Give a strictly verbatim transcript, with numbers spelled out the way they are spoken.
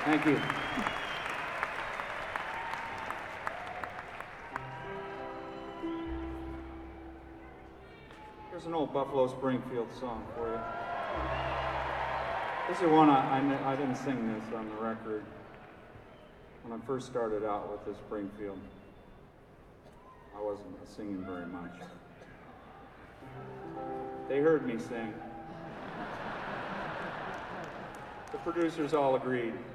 Thank you. Here's an old Buffalo Springfield song for you. This is one I, I, I didn't sing this on the record when I first started out with the Springfield. I wasn't singing very much. They heard me sing. The producers all agreed.